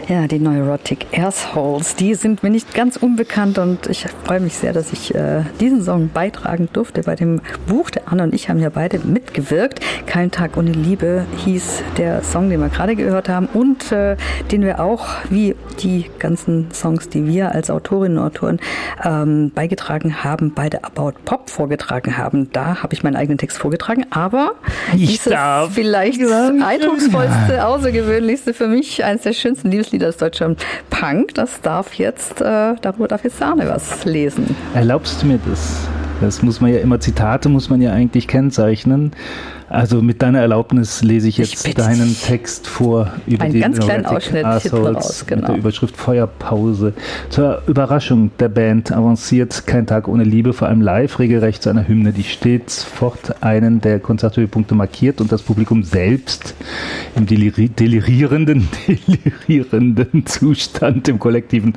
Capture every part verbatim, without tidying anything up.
Ja, die Neurotic Assholes, die sind mir nicht ganz unbekannt und ich freue mich sehr, dass ich äh, diesen Song beitragen durfte bei dem Buch. Der Anne und ich haben ja beide mitgewirkt. Kein Tag ohne Liebe hieß der Song, den wir gerade gehört haben und äh, den wir auch, wie die ganzen Songs, die wir als Autorinnen und Autoren ähm, beigetragen haben, bei der About Pop vorgetragen haben. Da habe ich meinen eigenen Text vorgetragen, aber ich dieses darf, vielleicht eindrucksvollste, ja. außergewöhnlichste für mich, eines der schönsten Liebeslieder aus Deutschland, Punk, das darf jetzt, äh, darüber darf jetzt Arne was lesen. Erlaubst du mir das? Das muss man ja immer, Zitate muss man ja eigentlich kennzeichnen. Also mit deiner Erlaubnis lese ich jetzt ich deinen dich. Text vor über Einen den ganz kleinen Ausschnitt raus, genau. Mit der Überschrift Feuerpause. Zur Überraschung der Band avanciert Kein Tag ohne Liebe, vor allem live, regelrecht zu einer Hymne, die stets fort einen der Konzerthöhepunkte markiert und das Publikum selbst im deliri- delirierenden, delirierenden Zustand im kollektiven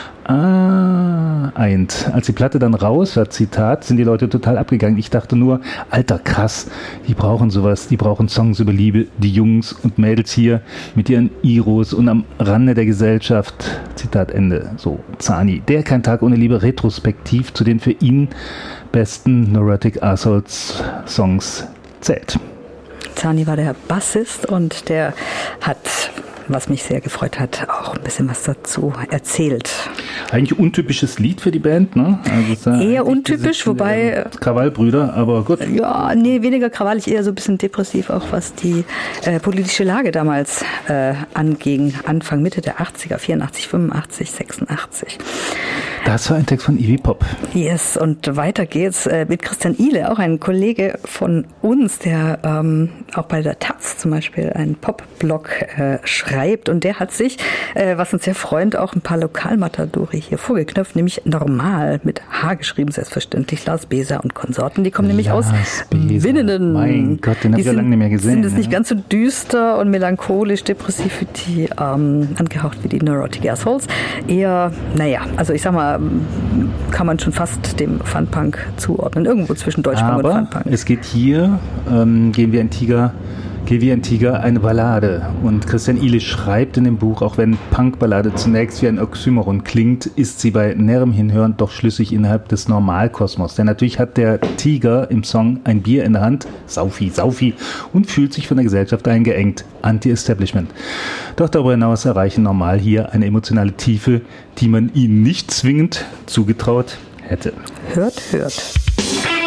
Ah, eint. Als die Platte dann raus war, Zitat, sind die Leute total abgegangen. Ich dachte nur, alter krass, die brauchen sowas, die brauchen Songs über Liebe, die Jungs und Mädels hier mit ihren Iros und am Rande der Gesellschaft. Zitat Ende. So, Zani. Der Kein Tag ohne Liebe retrospektiv zu den für ihn besten Neurotic Assholes Songs zählt. Zani war der Bassist und der hat, was mich sehr gefreut hat, auch ein bisschen was dazu erzählt. Eigentlich untypisches Lied für die Band, ne? Also eher untypisch, wobei... Krawallbrüder, aber gut. Ja, nee, weniger krawallig, eher so ein bisschen depressiv, auch was die äh, politische Lage damals äh, anging. Anfang, Mitte der achtziger, vierundachtzig, fünfundachtzig, sechsundachtzig. Das war ein Text von Iggy Pop. Yes, und weiter geht's äh, mit Christian Ihle, auch ein Kollege von uns, der ähm, auch bei der Taz zum Beispiel einen Pop-Blog äh, schreibt. Und der hat sich, äh, was uns sehr freut, auch ein paar Lokalmatadore hier vorgeknöpft, nämlich Normal mit H geschrieben, selbstverständlich. Lars Beser und Konsorten, die kommen nämlich Lars aus Winnenden. Mein Gott, den habe ich ja lange nicht mehr gesehen. Sind es nicht ganz so düster und melancholisch, depressiv wie die, ähm, angehaucht wie die Neurotic Assholes. Eher, naja, also ich sag mal, kann man schon fast dem Funpunk zuordnen. Irgendwo zwischen Deutschpunk und Funpunk. Es geht hier, ähm, gehen wir ein Tiger, gehen wir ein Tiger, eine Ballade. Und Christian Ihle schreibt in dem Buch, auch wenn Punkballade zunächst wie ein Oxymoron klingt, ist sie bei näherem Hinhören doch schlüssig innerhalb des Normalkosmos. Denn natürlich hat der Tiger im Song ein Bier in der Hand, Saufi, Saufi, und fühlt sich von der Gesellschaft eingeengt, Anti-Establishment. Doch darüber hinaus erreichen Normal hier eine emotionale Tiefe, die man ihnen nicht zwingend zugetraut hätte. Hört, hört.